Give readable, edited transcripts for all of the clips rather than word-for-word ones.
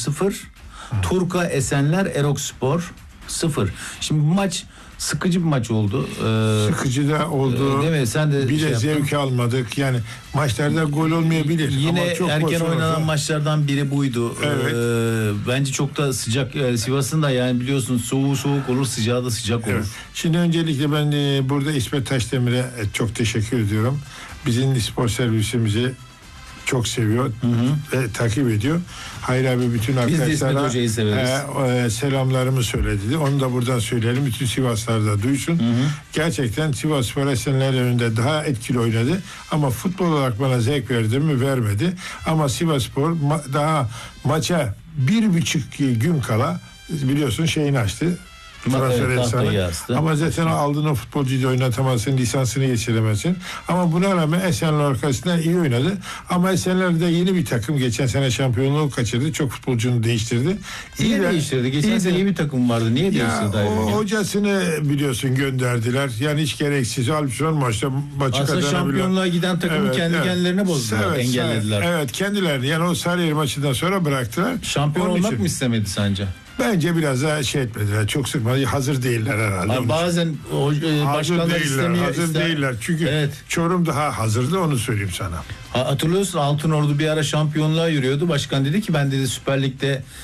0. Turka Esenler Erokspor 0. Şimdi bu maç sıkıcı bir maç oldu. Sıkıcı da oldu. Değil mi? Sen de bir şey de zevk almadık. Yani maçlarda gol olmayabilir. Yine ama çok erken oynanan olsa... maçlardan biri buydu. Evet. Bence çok da sıcak. Sivas'ın da yani biliyorsun soğuk olur, sıcağı da sıcak olur. Evet. Şimdi öncelikle ben burada İsmet Taşdemir'e çok teşekkür ediyorum. Bizim spor servisimizi çok seviyor ve takip ediyor. Hayır abi bütün arkadaşlara İsmet Hoca'yı severiz. Selamlarımı söyledi. Onu da buradan söyleyelim. Bütün Sivaslılar da duysun. Gerçekten Sivasspor Esenler önünde daha etkili oynadı. Ama futbol olarak bana zevk verdi mi? Vermedi. Ama Sivasspor daha maça 1,5 gün kala biliyorsun şeyini açtı. Transfer efsane. Ama zaten aldığın o futbolcuyu da oynatamazsın, lisansını geçiremezsin. Ama buna rağmen Esenler arkasında iyi oynadı. Ama Esenler de yeni bir takım. Geçen sene şampiyonluğu kaçırdı. Çok futbolcunu değiştirdi. İyi değiştirdi. Geçen sene iyi bir takım vardı. Niye değiştirdi? O hocasını biliyorsun gönderdiler. Yani hiç gereksiz. Alpson maçı aslında şampiyonluğa giden takımı kendi kendilerine bozdular. Engellediler. Evet kendilerini. Yani o Sarıyer maçından sonra bıraktılar. Şampiyon olmak mı istemedi sence? Bence biraz daha şey etmediler. Çok sıkmadı. Hazır değiller herhalde. Abi bazen başkanlar istemiyor. Hazır değiller. Çünkü Çorum daha hazırdı, onu söyleyeyim sana. Hatırlıyorsun Altınordu bir ara şampiyonluğa yürüyordu. Başkan dedi ki ben dedi Süper Lig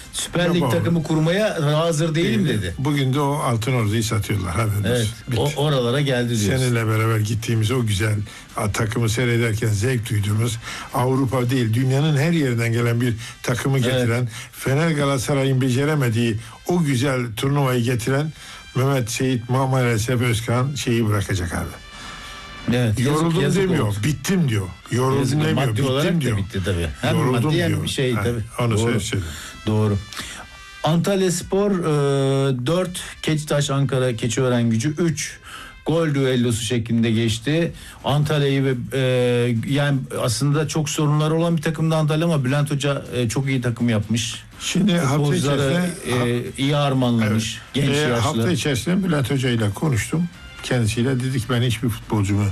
takımı kurmaya hazır değilim dedi. Bugün de o Altınordu'yu satıyorlar. Evet. Oralara geldi diyorsun. Seninle beraber gittiğimiz o güzel takımı seyrederken zevk duyduğumuz, Avrupa değil dünyanın her yerinden gelen bir takımı getiren, Fener Galatasaray'ın beceremediği o güzel turnuvayı getiren Mehmet Seyit Muammer Esef Özkan şeyi bırakacak abi. Evet, yoruldum demiyor, bittim diyor. Yoruldum demiyor, bittim diyor. Bitti tabii. Hem yoruldum diyor. Şey tabii. Onu söyleyeyim. Doğru. Antalyaspor 4, Keçitaş Ankara Keçiören Gücü 3 gol düellosu şeklinde geçti. Antalya'yı yani aslında çok sorunları olan bir takımdı Antalya ama Bülent Hoca çok iyi takım yapmış. Şimdi hafta içerisinde iyi harmanlamış. Genç yaşlı. Hafta içerisinde Bülent Hoca ile konuştum. Kendisiyle dedik ben hiçbir futbolcumu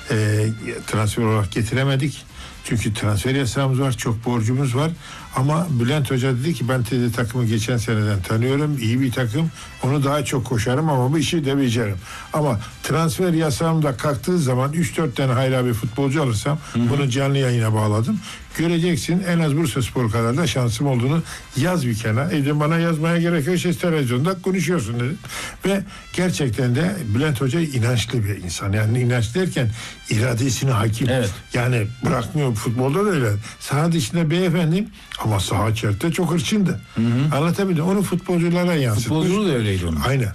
transfer olarak getiremedik. Çünkü transfer yasağımız var, çok borcumuz var. Ama Bülent Hoca dedi ki ben takımı geçen seneden tanıyorum. İyi bir takım. Onu daha çok koşarım ama bu işi de beceririm. Ama transfer yasağım da kalktığı zaman 3-4 tane hayra bir futbolcu alırsam bunu canlı yayına bağladım. Göreceksin en az Bursaspor kadar da şansım olduğunu yaz bir kenara. Dedim bana yazmaya gerek yok. Televizyonda konuşuyorsun dedim. Ve gerçekten de Bülent Hoca inançlı bir insan. Yani inanç derken iradesine hakim. Evet. Yani bırakmıyor, futbolda da öyle. Saha dışında beyefendi ama saha içeride çok hırçındı. Anlatabildim. Onu futbolculara yansıtmış. Futbolcu da öyleydi onun. Aynen.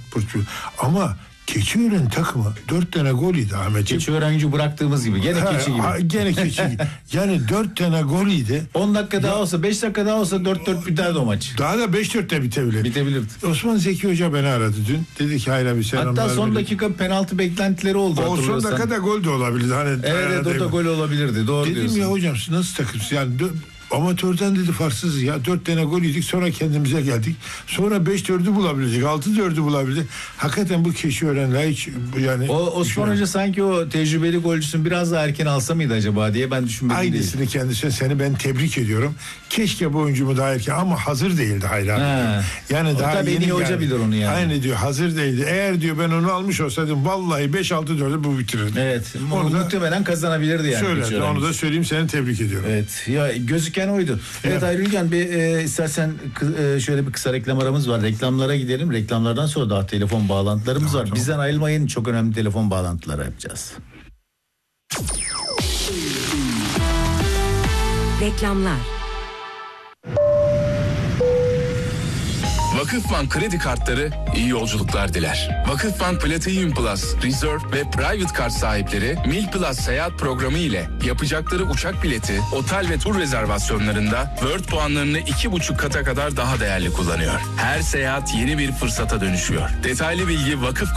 Ama Keçiören takımı 4 tane gol yedi Ahmetciğim. Keçiören Gücü bıraktığımız gibi. Gene keçi gibi. Gene keçi gibi. Yani 4 tane gol yedi. 10 dakika daha olsa 5 dakika daha olsa 4-4 biterdi o maç. Daha da 5-4'te bitebilirdi. Osman Zeki Hoca beni aradı dün. Dedi ki hayır abi selamlar. Hatta son dakika penaltı beklentileri oldu. O son dakikada gol de olabilirdi. Evet o da gol olabilirdi. Doğru dedim diyorsun. Dedim ya hocam siz nasıl takımsınız? Yani amatörden dedi farksız ya. 4 tane gol yedik sonra kendimize geldik. Sonra 5-4'ü bulabildik. 6-4'ü bulabildik. Hakikaten bu Keçiören'le hiç yani. O Osman Hoca sanki o tecrübeli golcüsünü biraz daha erken alsa mıydı acaba diye ben düşünmedim. Aynısını kendisine seni ben tebrik ediyorum. Keşke bu oyuncumu daha erken ama hazır değildi hayran. Yani o daha yeni hoca bilir onu yani. Aynı diyor hazır değildi. Eğer diyor ben onu almış olsaydım vallahi 5-6-4'ü bu bitirirdi. Evet. Muhtemelen kazanabilirdi yani. Söyle onu da söyleyeyim seni tebrik ediyorum. Evet. Ya gözüken oydu. Evet Ayrılgan istersen şöyle bir kısa reklam aramız var. Reklamlara gidelim. Reklamlardan sonra daha telefon bağlantılarımız var. Bizden ayrılmayın. Çok önemli telefon bağlantıları yapacağız. Reklamlar. Vakıfbank kredi kartları iyi yolculuklar diler. Vakıfbank Platinum Plus, Reserve ve Private Kart sahipleri Mil Plus seyahat programı ile yapacakları uçak bileti, otel ve tur rezervasyonlarında World puanlarını 2,5 kata kadar daha değerli kullanıyor. Her seyahat yeni bir fırsata dönüşüyor. Detaylı bilgi Vakıf